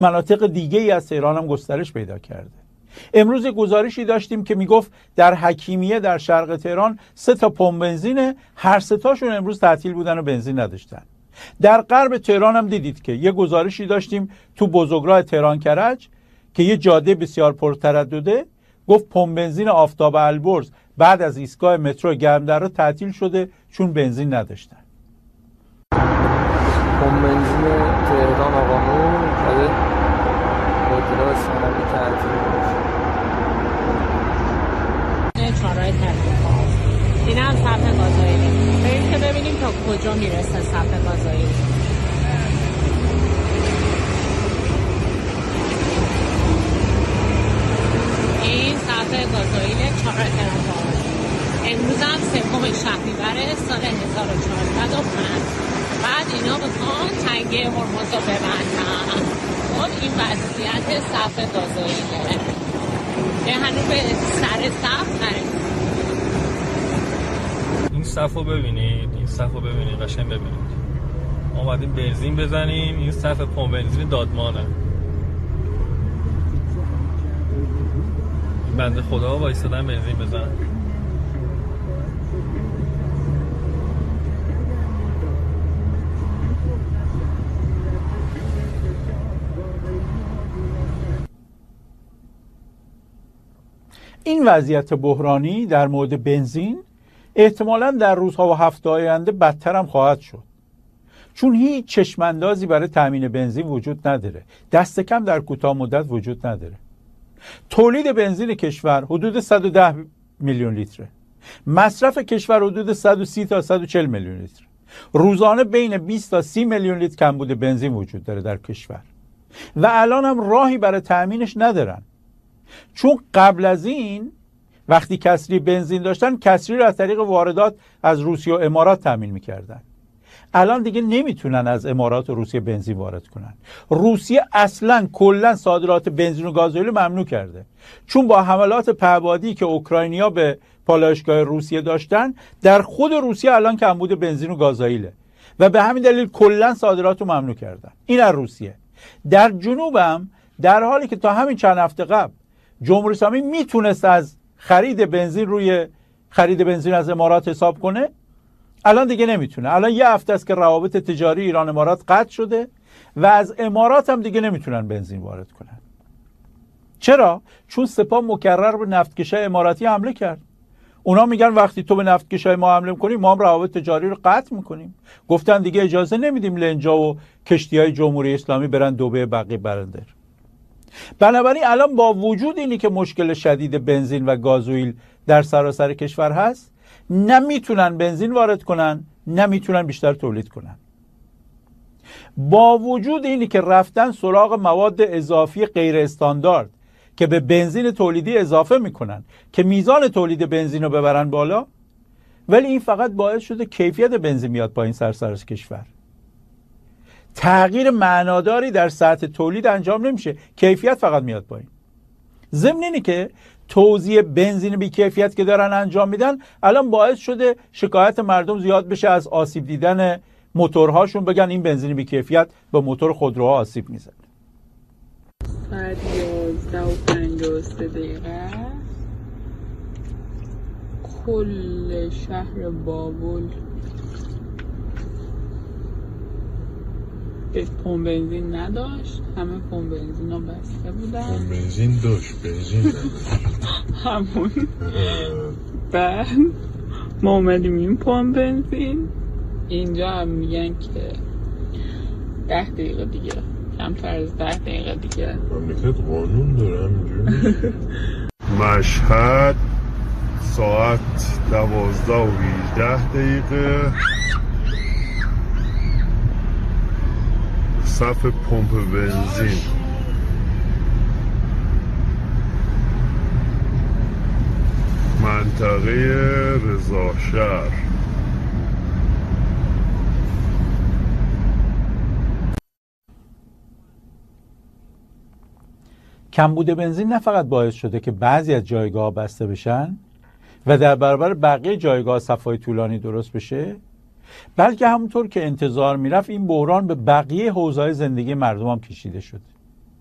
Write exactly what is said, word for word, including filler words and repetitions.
مناطق دیگه ای از تهران هم گسترش پیدا کرده. امروز گزارشی داشتیم که میگفت در حکیمیه در شرق تهران سه تا پمپ بنزینه، هر سه تاشون امروز تعطیل بودن و بنزین نداشتن. در غرب تهران هم دیدید که یه گزارشی داشتیم تو بزرگراه تهران کرج که یه جاده بسیار پرتردده، گفت پمپ بنزین آفتاب البرز بعد از ایستگاه مترو گرمدره تعطیل شده چون بنزین نداشتن. پمپ بنزین تهران آقانون بعد اطلاع ثانوی تعطیل شد. چهارراه تبلیغات این هم صف گازوئیل. بریم که ببینیم تا کجا میرسه صف گازوئیل. این صف گازوئیل چهارراه تهران. امروز هم سوم شهریور سال هزار و چهارصد و پنج. بعد اینا بخوان تنگه هرمز رو ببندن. خب این وضعیت صف گازوئیله که هنوز به سر صف نرسید. این صف رو ببینید، این صف رو ببینید، قشنگ ببینید. اومدیم بنزین بزنیم، این صف پمپ بنزین دادمانه. این بنده خدا وایسادن بنزین بزنن. این وضعیت بحرانی در مورد بنزین احتمالاً در روزها و هفته‌های آینده بدتر هم خواهد شد، چون هیچ چشماندازی برای تامین بنزین وجود نداره، دست کم در کوتاه مدت وجود نداره. تولید بنزین کشور حدود صد و ده میلیون لیتره، مصرف کشور حدود صد و سی تا صد و چهل میلیون لیتر. روزانه بین بیست تا سی میلیون لیتر کمبود بنزین وجود داره در کشور و الان هم راهی برای تامینش ندارن، چون قبل از این وقتی کسری بنزین داشتن کسری رو از طریق واردات از روسیه و امارات تامین میکردن. الان دیگه نمیتونن از امارات و روسیه بنزین وارد کنن. روسیه اصلا کلا صادرات بنزین و گازوئیل ممنوع کرده، چون با حملات پهپادی که اوکراینیا به پالایشگاه روسیه داشتن در خود روسیه الان کمبود بنزین و گازوئیله و به همین دلیل کلا صادرات رو ممنوع کردن. این از روسیه. در جنوبم در حالی که تا همین چند هفته قبل جمهوری اسلامی میتونست از خرید بنزین روی خرید بنزین از امارات حساب کنه، الان دیگه نمیتونه. الان یه هفته است که روابط تجاری ایران امارات قطع شده و از امارات هم دیگه نمیتونن بنزین وارد کنن. چرا؟ چون سپاه مکرر به نفتکشای اماراتی حمله کرد. اونا میگن وقتی تو به نفتکشای ما حمله میکنی ما هم روابط تجاری رو قطع میکنیم. گفتن دیگه اجازه نمیدیم لنجا و کشتیهای جمهوری اسلامی برن دبی بقیه برندر. بنابراین الان با وجود اینی که مشکل شدید بنزین و گازوئیل در سراسر کشور هست، نمیتونن بنزین وارد کنن، نمیتونن بیشتر تولید کنن. با وجود اینی که رفتن سراغ مواد اضافی غیر استاندارد که به بنزین تولیدی اضافه میکنن که میزان تولید بنزین رو ببرن بالا، ولی این فقط باعث شده کیفیت بنزین میاد پایین سراسر کشور. تغییر معناداری در سطح تولید انجام نمیشه، کیفیت فقط میاد پایین. ضمن اینه که توزیع بنزین بی کیفیت که دارن انجام میدن الان باعث شده شکایت مردم زیاد بشه از آسیب دیدن موتورهاشون، بگن این بنزین بی کیفیت به موتور خودروها آسیب میزنه. ساعت یازده و پنجاه و سه دقیقه کل شهر بابل پمپ بنزین نداشت، همه پمپ بنزین ها بسته بودن. پمپ بنزین داشت، بنزین همون بعد ما اومدیم این پمپ بنزین، اینجا هم میگن که ده دقیقه دیگه، کمتر از ده دقیقه دیگه. مملکت قانون داره همینجوری. مشهد ساعت دوازده و هجده دقیقه صف پمپ بنزین. منطقه رضاشهر. کمبود بنزین نه فقط باعث شده که بعضی از جایگاه بسته بشن و در برابر بقیه جایگاه صفای طولانی درست بشه، بلکه همونطور که انتظار میرفت این بحران به بقیه حوزه‌های زندگی مردم هم کشیده شد.